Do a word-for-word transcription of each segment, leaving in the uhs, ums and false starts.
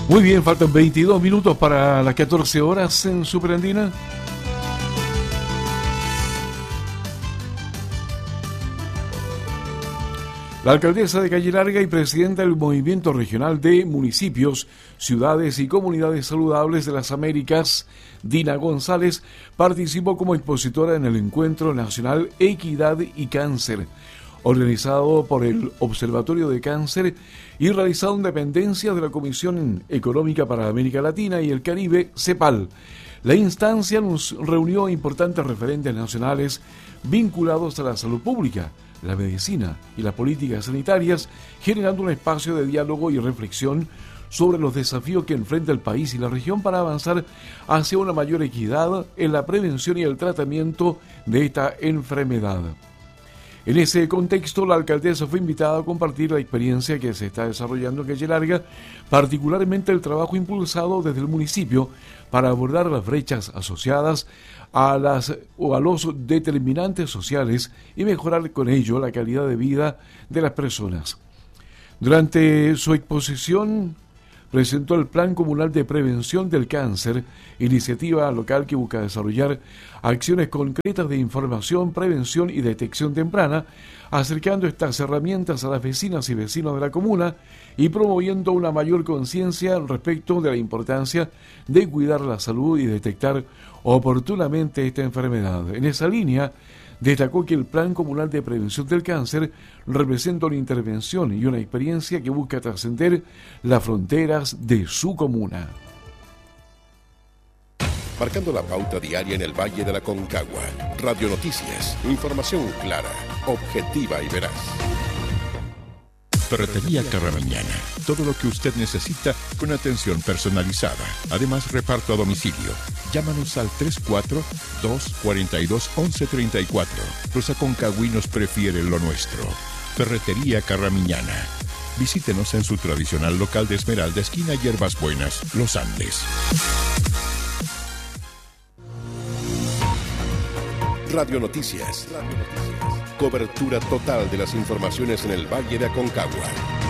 Muy bien, faltan veintidós minutos para las catorce horas en Superandina. La alcaldesa de Calle Larga y presidenta del Movimiento Regional de Municipios, Ciudades y Comunidades Saludables de las Américas, Dina González, participó como expositora en el Encuentro Nacional Equidad y Cáncer, organizado por el Observatorio de Cáncer y realizado en dependencias de la Comisión Económica para América Latina y el Caribe, CEPAL. La instancia nos reunió a importantes referentes nacionales vinculados a la salud pública, la medicina y las políticas sanitarias, generando un espacio de diálogo y reflexión sobre los desafíos que enfrenta el país y la región para avanzar hacia una mayor equidad en la prevención y el tratamiento de esta enfermedad. En ese contexto, la alcaldesa fue invitada a compartir la experiencia que se está desarrollando en Calle Larga, particularmente el trabajo impulsado desde el municipio para abordar las brechas asociadas a las o a los determinantes sociales y mejorar con ello la calidad de vida de las personas. Durante su exposición, presentó el Plan Comunal de Prevención del Cáncer, iniciativa local que busca desarrollar acciones concretas de información, prevención y detección temprana, acercando estas herramientas a las vecinas y vecinos de la comuna y promoviendo una mayor conciencia respecto de la importancia de cuidar la salud y detectar oportunamente esta enfermedad. En esa línea, destacó que el Plan Comunal de Prevención del Cáncer representa una intervención y una experiencia que busca trascender las fronteras de su comuna. Marcando la pauta diaria en el Valle de la Concagua. Radio Noticias, información clara, objetiva y veraz. Ferretería Carramañana. Todo lo que usted necesita con atención personalizada. Además, reparto a domicilio. Llámanos al tres cuatro dos, cuatro dos, once treinta y cuatro. Los aconcagüinos prefieren lo nuestro. Ferretería Carramiñana. Visítenos en su tradicional local de Esmeralda, esquina Hierbas Buenas, Los Andes. Radio Noticias. Radio Noticias. Cobertura total de las informaciones en el Valle de Aconcagua.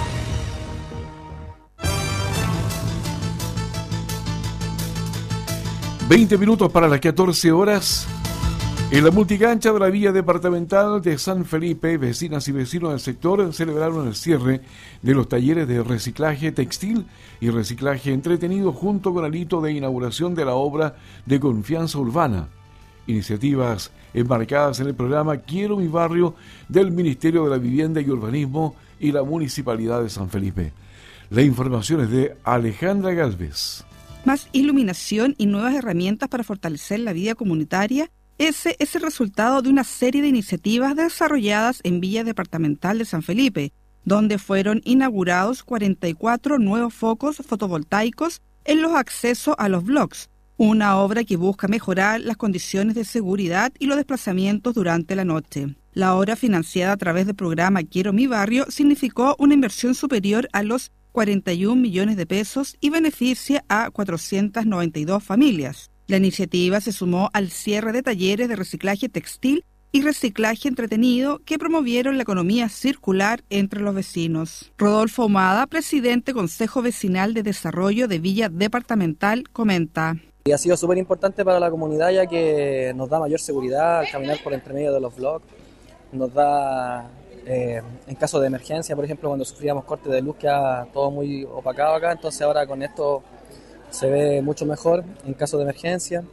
veinte minutos para las catorce horas. En la multicancha de la Villa Departamental de San Felipe, vecinas y vecinos del sector celebraron el cierre de los talleres de reciclaje textil y reciclaje entretenido junto con el hito de inauguración de la obra de Confianza Urbana. Iniciativas enmarcadas en el programa Quiero mi barrio del Ministerio de la Vivienda y Urbanismo y la Municipalidad de San Felipe. La información es de Alejandra Galvez. Más iluminación y nuevas herramientas para fortalecer la vida comunitaria. Ese es el resultado de una serie de iniciativas desarrolladas en Villa Departamental de San Felipe, donde fueron inaugurados cuarenta y cuatro nuevos focos fotovoltaicos en los accesos a los bloques, una obra que busca mejorar las condiciones de seguridad y los desplazamientos durante la noche. La obra, financiada a través del programa Quiero mi barrio, significó una inversión superior a los cuarenta y un millones de pesos y beneficia a cuatrocientas noventa y dos familias. La iniciativa se sumó al cierre de talleres de reciclaje textil y reciclaje entretenido que promovieron la economía circular entre los vecinos. Rodolfo Humada, presidente Consejo Vecinal de Desarrollo de Villa Departamental, comenta. Y ha sido súper importante para la comunidad, ya que nos da mayor seguridad al caminar por entre medio de los bloques, nos da, eh, en caso de emergencia, por ejemplo, cuando sufríamos corte de luz, queda todo muy opacado acá, entonces ahora con esto se ve mucho mejor en caso de emergencia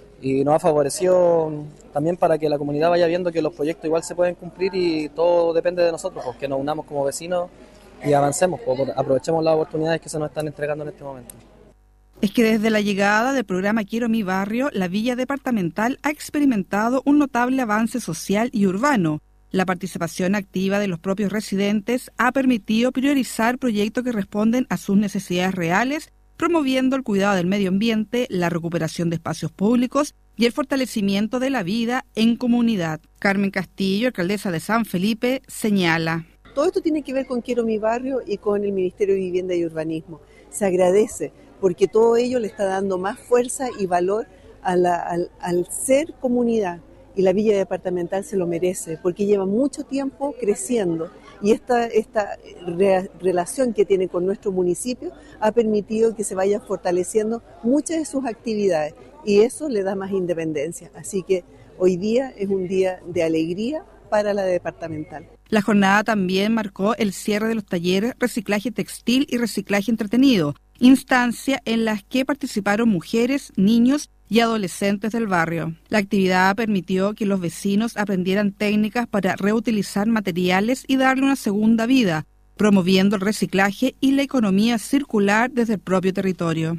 y nos ha favorecido también para que la comunidad vaya viendo que los proyectos igual se pueden cumplir y todo depende de nosotros, pues, que nos unamos como vecinos y avancemos, pues, aprovechemos las oportunidades que se nos están entregando en este momento. Es que desde la llegada del programa Quiero mi barrio, la Villa Departamental ha experimentado un notable avance social y urbano. La participación activa de los propios residentes ha permitido priorizar proyectos que responden a sus necesidades reales, promoviendo el cuidado del medio ambiente, la recuperación de espacios públicos y el fortalecimiento de la vida en comunidad. Carmen Castillo, alcaldesa de San Felipe, señala. Todo esto tiene que ver con Quiero mi barrio y con el Ministerio de Vivienda y Urbanismo. Se agradece, porque todo ello le está dando más fuerza y valor a la, al, al ser comunidad y la Villa Departamental se lo merece porque lleva mucho tiempo creciendo y esta, esta re, relación que tiene con nuestro municipio ha permitido que se vayan fortaleciendo muchas de sus actividades y eso le da más independencia. Así que hoy día es un día de alegría para la departamental. La jornada también marcó el cierre de los talleres Reciclaje Textil y Reciclaje Entretenido, instancia en las que participaron mujeres, niños y adolescentes del barrio. La actividad permitió que los vecinos aprendieran técnicas para reutilizar materiales y darle una segunda vida, promoviendo el reciclaje y la economía circular desde el propio territorio.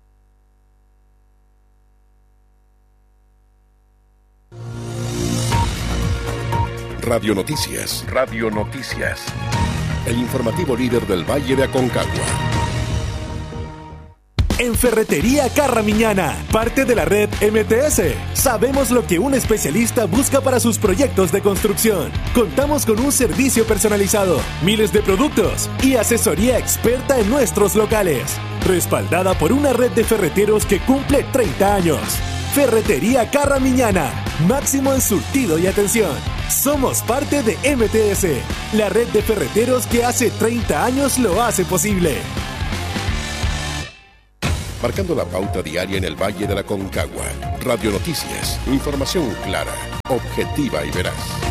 Radio Noticias. Radio Noticias. El informativo líder del Valle de Aconcagua. En Ferretería Carramiñana, parte de la red M T S. Sabemos lo que un especialista busca para sus proyectos de construcción. Contamos con un servicio personalizado, miles de productos y asesoría experta en nuestros locales. Respaldada por una red de ferreteros que cumple treinta años. Ferretería Carramiñana, máximo en surtido y atención. Somos parte de M T S, la red de ferreteros que hace treinta años lo hace posible. Marcando la pauta diaria en el Valle de la Concagua. Radio Noticias. Información clara, objetiva y veraz.